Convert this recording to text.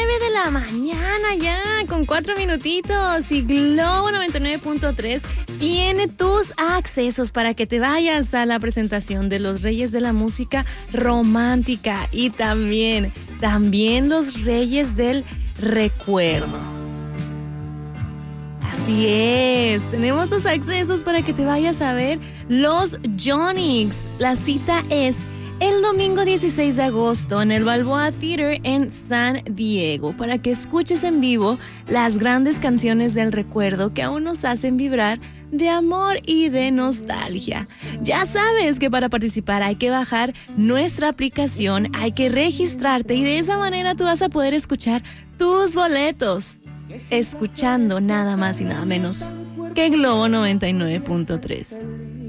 de la mañana ya, con 4 minutitos. Y Globo 99.3 tiene tus accesos para que te vayas a la presentación de los Reyes de la Música Romántica y también los Reyes del Recuerdo. Así es, tenemos tus accesos para que te vayas a ver los Yonix. La cita es el domingo 16 de agosto en el Balboa Theater en San Diego, para que escuches en vivo las grandes canciones del recuerdo que aún nos hacen vibrar de amor y de nostalgia. Ya sabes que para participar hay que bajar nuestra aplicación, hay que registrarte y de esa manera tú vas a poder escuchar tus boletos, escuchando nada más y nada menos que Globo 99.3.